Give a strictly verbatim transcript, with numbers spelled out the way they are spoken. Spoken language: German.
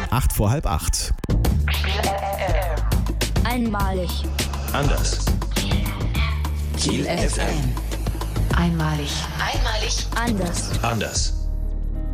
acht vor halb acht. Einmalig. Anders. Kiel F M. Einmalig. Einmalig. Anders. Anders.